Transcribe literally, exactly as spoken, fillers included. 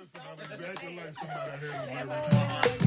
Listen, I'm exactly like somebody I heard in my